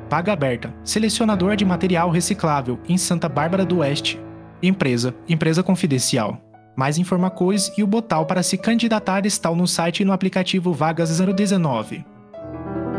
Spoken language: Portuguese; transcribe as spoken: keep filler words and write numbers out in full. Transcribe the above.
Vaga aberta. Selecionador de material reciclável em Santa Bárbara do Oeste. Empresa. Empresa confidencial. Mais informações e o botal para se candidatar estão no site e no aplicativo Vagas zero dezenove.